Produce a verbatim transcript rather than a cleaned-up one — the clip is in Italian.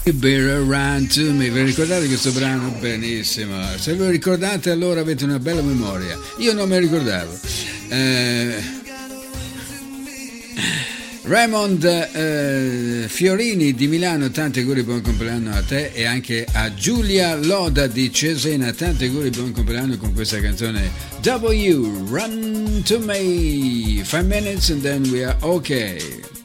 Better Run to Me. Vi ricordate questo brano? Benissimo. Se ve lo ricordate allora avete una bella memoria. Io non me lo ricordavo. Eh, Raymond eh, Fiorini di Milano, tanti auguri, buon compleanno a te, e anche a Giulia Loda di Cesena, tanti auguri, buon compleanno con questa canzone W Run to Me. Five minutes and then we are okay.